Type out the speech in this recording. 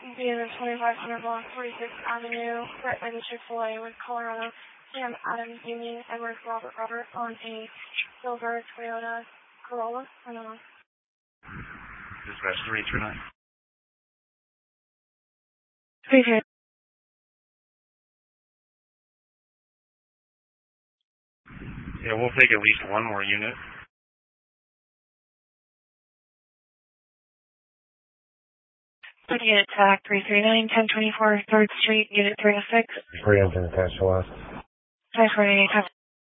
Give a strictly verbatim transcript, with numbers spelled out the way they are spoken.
Unit twenty-five hundred block, forty-sixth Avenue, right by the Chick-fil-A with Colorado, Sam Adams, Amy, Edward, Robert, Robert on a silver Toyota Corolla. I don't know. Dispatch three three nine. three three. Yeah, we'll take at least one more unit. Unit attack three three nine, ten twenty-four third Street, Unit three oh six. three hundred attached to last. five four eight.